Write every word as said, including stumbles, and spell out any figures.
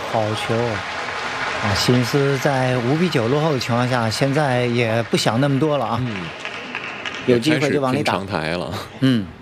好球啊！心思在五比九落后的情况下，现在也不想那么多了啊， 嗯， 有机会就往里打。 长台了。 嗯。